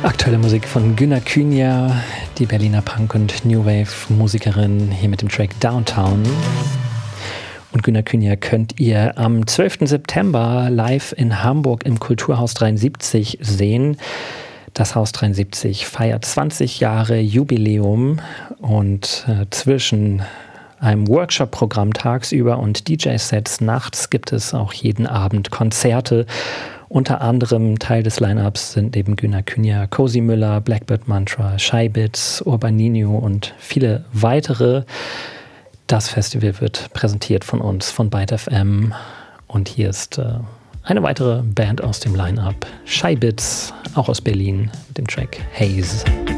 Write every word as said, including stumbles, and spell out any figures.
Aktuelle Musik von Günner Künja, die Berliner Punk- und New Wave-Musikerin, hier mit dem Track Downtown. Und Günner Künja könnt ihr am zwölften September live in Hamburg im Kulturhaus dreiundsiebzig sehen. Das Haus dreiundsiebzig feiert zwanzig Jahre Jubiläum und äh, zwischen einem Workshop-Programm tagsüber und D J-Sets nachts gibt es auch jeden Abend Konzerte. Unter anderem Teil des Line-Ups sind neben Günner Künja, Cozy Müller, Blackbird Mantra, Shy Bits, Urbaninho und viele weitere. Das Festival wird präsentiert von uns, von Byte F M. Und hier ist äh, eine weitere Band aus dem Line-Up, Shy Bits, auch aus Berlin, mit dem Track Haze.